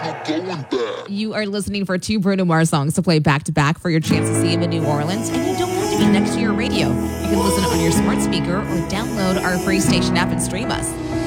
You are listening for 2 Bruno Mars songs to play back-to-back for your chance to see him in New Orleans, and you don't have to be next to your radio. You can listen on your smart speaker or download our free station app and stream us.